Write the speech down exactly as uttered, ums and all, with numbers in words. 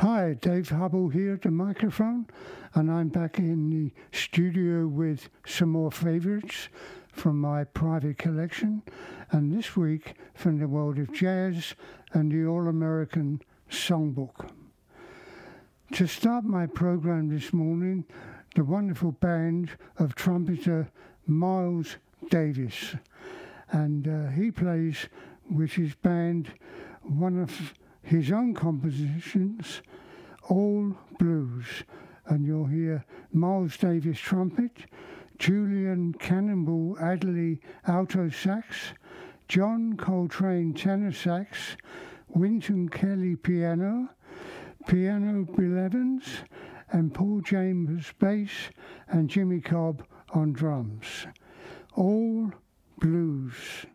Hi, Dave Hubble here at the microphone, and I'm back in the studio with some more favourites from my private collection, and this week from the world of jazz and the All-American Songbook. To start my program this morning, the wonderful band of trumpeter Miles Davis, and uh, he plays with his band one of his own compositions, All Blues, and you'll hear Miles Davis trumpet, Julian Cannonball Adderley alto sax, John Coltrane tenor sax, Wynton Kelly piano, piano Bill Evans, and Paul Chambers bass, and Jimmy Cobb on drums. All Blues.